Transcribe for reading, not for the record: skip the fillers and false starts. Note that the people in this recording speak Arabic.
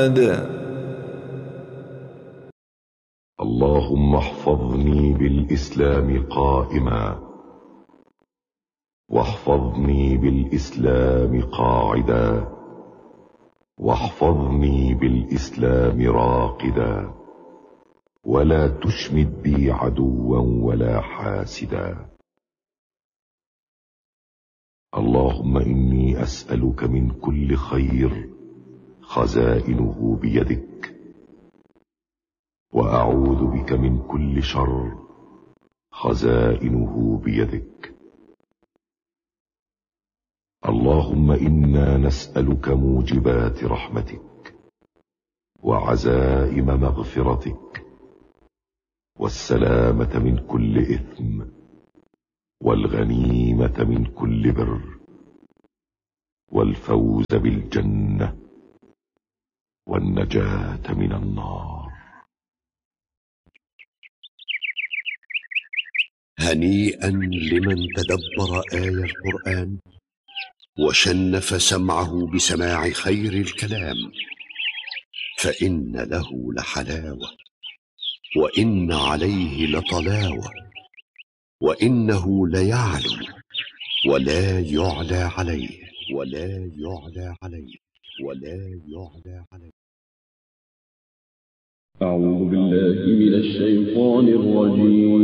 اللهم احفظني بالإسلام قائما، واحفظني بالإسلام قاعدا، واحفظني بالإسلام راقدا، ولا تشمت بي عدوا ولا حاسدا. اللهم إني أسألك من كل خير خزائنه بيدك، وأعوذ بك من كل شر خزائنه بيدك. اللهم إنا نسألك موجبات رحمتك، وعزائم مغفرتك، والسلامة من كل إثم، والغنيمة من كل بر، والفوز بالجنة، والنجاة من النار. هنيئا لمن تدبر آية القرآن وشنف سمعه بسماع خير الكلام، فإن له لحلاوة، وإن عليه لطلاوة، وإنه ليعلو ولا يعلى عليه، ولا يعلى عليه، ولا يعلى عليه. أعوذ بالله من الشيطان الرجيم.